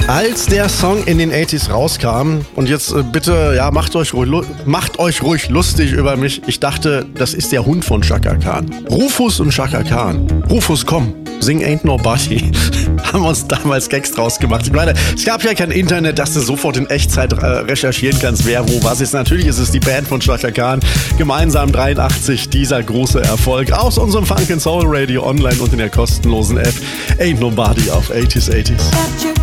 Als der Song in den 80s rauskam, und jetzt bitte, ja, macht euch ruhig lustig über mich. Ich dachte, das ist der Hund von Chaka Khan. Rufus und Chaka Khan. Rufus, komm, sing Ain't Nobody. Haben uns damals Gags draus gemacht. Ich meine, es gab ja kein Internet, dass du sofort in Echtzeit recherchieren kannst, wer wo was ist. Natürlich ist es die Band von Chaka Khan. Gemeinsam 83, dieser große Erfolg aus unserem Funk & Soul Radio online und in der kostenlosen App Ain't Nobody auf 80s.